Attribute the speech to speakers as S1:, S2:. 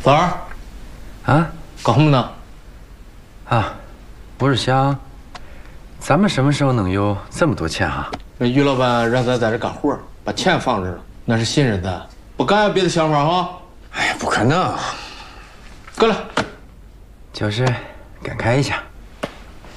S1: 三儿，
S2: 啊，
S1: 干什么呢？
S2: 啊，不是想，咱们什么时候能有这么多钱啊？
S1: 那于老板让咱在这干活，把钱放这了，那是信任咱，不敢有别的想法哈。
S2: 哎呀，不可能，
S1: 过来，
S2: 就是感慨一下。